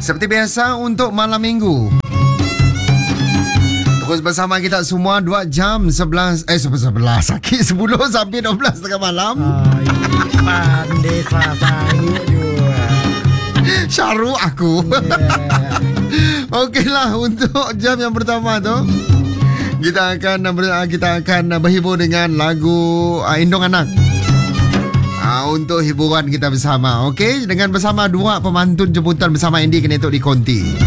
Seperti biasa untuk malam minggu, terus bersama kita semua 2 jam 11 sakit 10 sampai 12 tengah malam. Pandai sasaru juga. Syaru aku. Okeylah, untuk jam yang pertama tu kita akan berhibur dengan lagu Indung Anak. Untuk hiburan kita bersama. Okey, dengan bersama 2 pemantun jemputan bersama Andy Kenetok di Konti.